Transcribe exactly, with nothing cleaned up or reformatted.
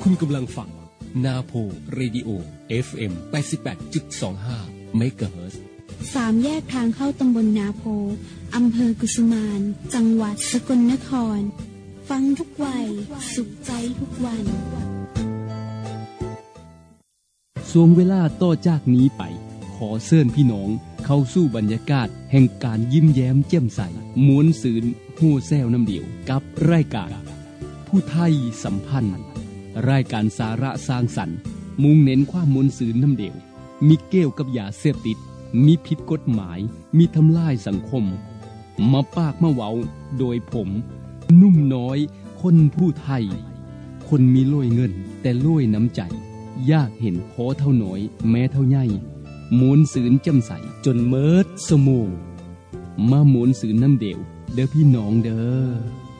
คุณกำลังฟังนาโพเรดิโอ เอฟ เอ็ม แปดสิบแปดจุดสองห้า เมกะเฮิรตซ์สามแยกทางเข้าตำบลนาโพอำเภอกุสุมานจังหวัดสกลนครฟังทุกวัยสุขใจทุกวันช่วงเวลาต่อจากนี้ไปขอเชิญพี่น้องเข้าสู่บรรยากาศแห่งการยิ้มแย้มแจ่มใสม้วนซื่นฮู้แซวน้ำเดียวกับรายการผู้ไทยสัมพันธ์รายการสาระสร้างสรรค์มุ่งเน้นความม้วนซื่นน้ำเดียวมีเกี่ยวกับยาเสพติดมีผิดกฎหมายมีทำลายสังคมมาปากมาเว้าโดยผมนุ่มน้อยคนผู้ไทยคนมีโล่ยเงินแต่โล่ยน้ำใจอยากเห็นขอเท่าน้อยแม้เท่าใหญ่ม้วนซื่นแจ่มใสจนเมิดสมองมาม้วนซื่นน้ำเดียวเด้อพี่น้องเด้อ